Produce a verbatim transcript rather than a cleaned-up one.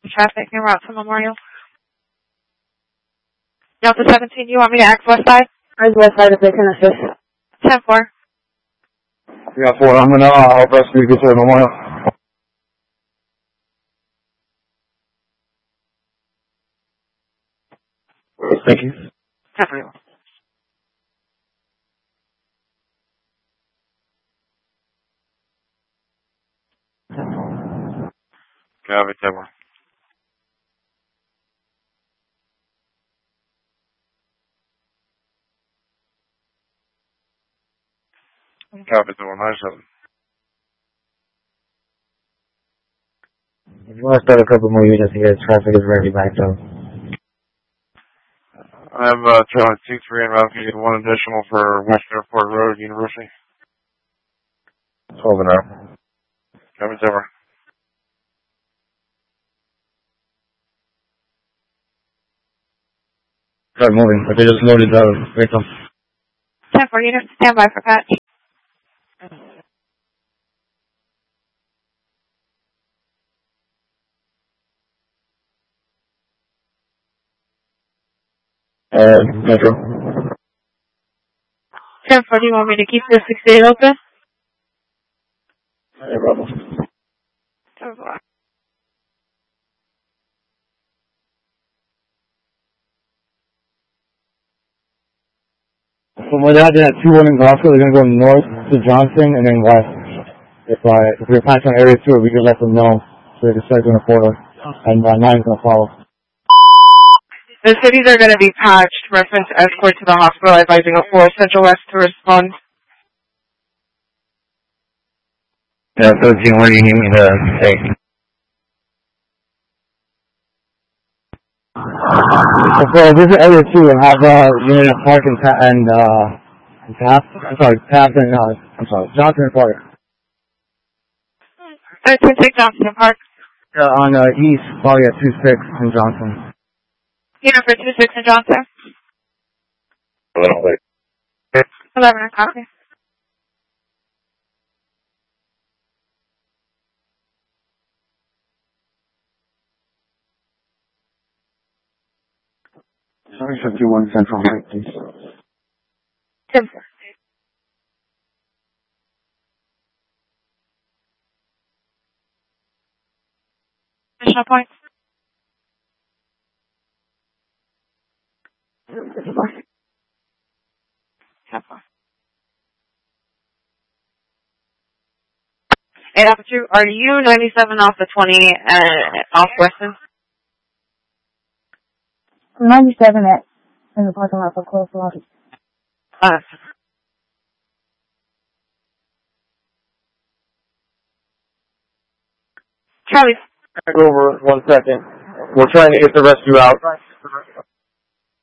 traffic en route to Memorial. Delta seventeen, you want me to act west side? Where's west side if they can assist? ten four. Yeah, four. I'm gonna uh, help rescue get to Memorial. Thank you. ten four. Copy, ten four. Copy, ten one nine seven. If you want to start a couple more units here, traffic is very backed up. I have uh, trailer two three and route. You need one additional for West Airport Road, University. twelve an hour. Copy, ten four. Start moving, but they just loaded the victim. ten four, units stand by for patch. Uh, Metro. ten four, do you want me to keep this sixty-eight open? No problem. ten four. From where they're at, they have two one in Gloucester. They're going to go north to Johnson and then west. If, uh, if we're passing on area two, we can let them know so they can start doing a portal. And uh, nine's going to follow. The cities are going to be patched. Reference escort to the hospital advising a four Central West to respond. Yeah, thirteen, where do you need me to take? So this is area two, and have uh, unit at Park and, Ta- and uh, and Taft. I'm sorry, Taft and, uh, I'm sorry, Johnson and Park. thirteen six Johnson Park. Uh, on uh, east, probably at two six in Johnson. Unit for two six in Johnson. eleven, wait. eleven, I copy. Sorry, fifty-one Central, right, please. ten four. Additional points? ten four. Eight Alpha two, are you ninety-seven off the twenty uh, off Weston? ninety-seven at, in the parking lot for close lobby. Uh, Charlie. Over one second. We're trying to get the rescue out.